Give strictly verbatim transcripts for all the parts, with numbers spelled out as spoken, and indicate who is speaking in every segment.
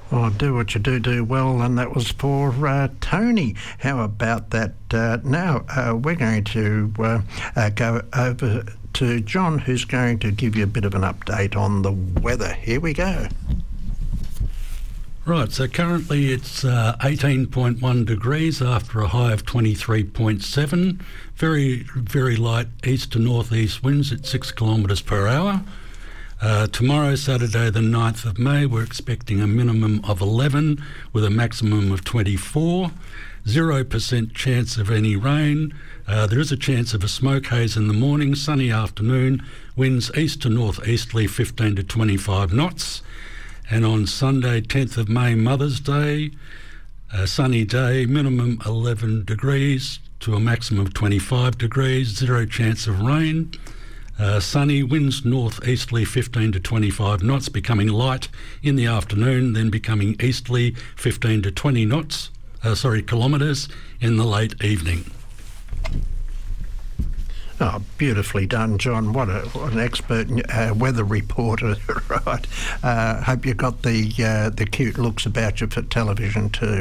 Speaker 1: Oh, do what you do, do well, and that was for uh, Tony. How about that? Uh, now, uh, we're going to uh, uh, go over to John, who's going to give you a bit of an update on the weather. Here we go.
Speaker 2: Right, so currently it's uh, eighteen point one degrees after a high of twenty-three point seven. Very, very light east to northeast winds at six kilometres per hour. Uh, tomorrow, Saturday the ninth of May, we're expecting a minimum of eleven with a maximum of twenty-four. zero percent chance of any rain. Uh, there is a chance of a smoke haze in the morning, sunny afternoon, winds east to northeasterly fifteen to twenty-five knots. And on Sunday, tenth of May, Mother's Day, a sunny day, minimum eleven degrees to a maximum of twenty-five degrees, zero chance of rain. Uh, sunny, winds northeasterly fifteen to twenty-five knots, becoming light in the afternoon, then becoming easterly fifteen to twenty knots, uh, sorry, kilometres in the late evening.
Speaker 1: Oh, beautifully done, John. What, a, what an expert uh, weather reporter, right? Uh, hope you got the uh, the cute looks about you for television too.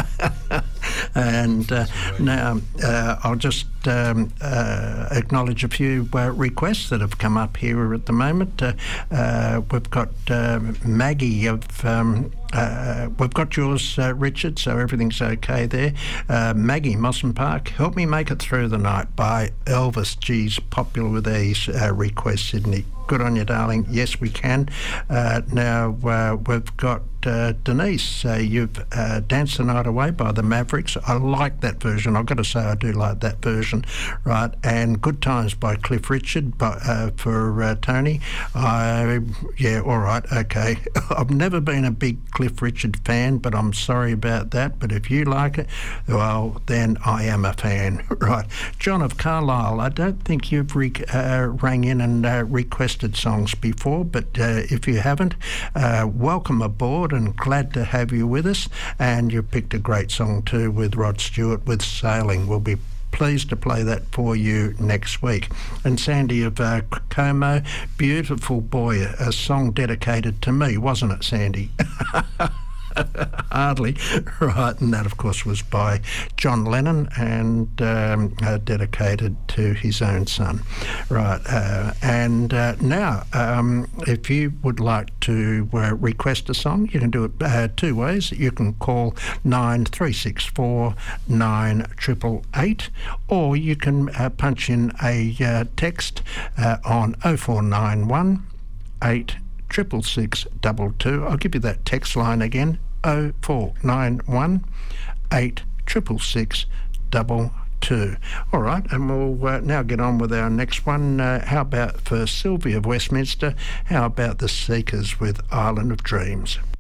Speaker 1: and uh, now uh, I'll just um, uh, acknowledge a few uh, requests that have come up here at the moment. Uh, uh, we've got uh, Maggie of... Um, Uh, we've got yours, uh, Richard, so everything's okay there. Uh, Maggie, Mosson Park, Help Me Make It Through the Night by Elvis. Geez, popular with these uh, requests, Sydney. Good on you, darling. Yes, we can. Uh, now, uh, we've got uh, Denise. Uh, you've uh, Danced the Night Away by the Mavericks. I like that version. I've got to say I do like that version, right? And Good Times by Cliff Richard by, uh, for uh, Tony. I, yeah, all right, okay. I've never been a big Cliff Richard fan, but I'm sorry about that. But if you like it, well, then I am a fan, right? John of Carlisle, I don't think you've re- uh, rang in and uh, requested songs before, but uh, if you haven't, uh, welcome aboard and glad to have you with us. And you picked a great song too with Rod Stewart with Sailing. We'll be pleased to play that for you next week. And Sandy of uh, Como, Beautiful Boy, a song dedicated to me, wasn't it, Sandy? Hardly. Right, and that of course was by John Lennon and um, uh, dedicated to his own son. Right, uh, and uh, now um, if you would like to uh, request a song, you can do it uh, two ways. You can call nine three six four nine eight eight eight, or you can uh, punch in a uh, text uh, on oh four nine one eight triple six double two. I'll give you that text line again, oh four nine one eight triple six double two. All right, and we'll uh, now get on with our next one. Uh, how about for Sylvia of Westminster? How about the Seekers with Island of Dreams?